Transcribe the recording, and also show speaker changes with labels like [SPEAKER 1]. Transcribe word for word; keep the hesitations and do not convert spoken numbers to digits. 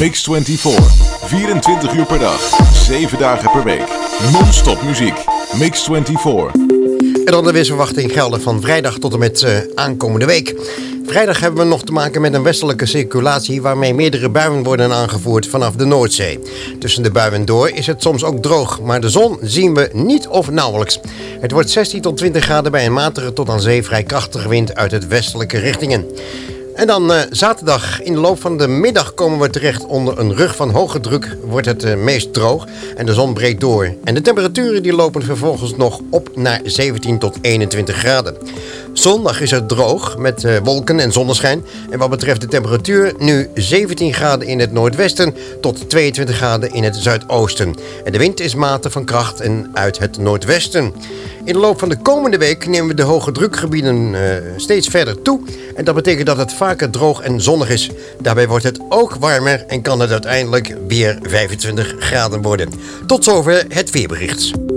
[SPEAKER 1] Mix vierentwintig. vierentwintig uur per dag. zeven dagen per week. Non-stop muziek. Mix vierentwintig.
[SPEAKER 2] En dan de weersverwachting gelden van vrijdag tot en met uh, aankomende week. Vrijdag hebben we nog te maken met een westelijke circulatie waarmee meerdere buien worden aangevoerd vanaf de Noordzee. Tussen de buien door is het soms ook droog, maar de zon zien we niet of nauwelijks. Het wordt zestien tot twintig graden bij een matige tot aan zee vrij krachtige wind uit het westelijke richtingen. En dan uh, zaterdag, in de loop van de middag komen we terecht onder een rug van hoge druk, wordt het uh, meest droog en de zon breekt door. En de temperaturen die lopen vervolgens nog op naar zeventien tot eenentwintig graden. Zondag is het droog met uh, wolken en zonneschijn. En wat betreft de temperatuur nu zeventien graden in het noordwesten tot tweeëntwintig graden in het zuidoosten. En de wind is matig van kracht en uit het noordwesten. In de loop van de komende week nemen we de hoge drukgebieden uh, steeds verder toe. En dat betekent dat het vaker droog en zonnig is. Daarbij wordt het ook warmer en kan het uiteindelijk weer vijfentwintig graden worden. Tot zover het weerbericht.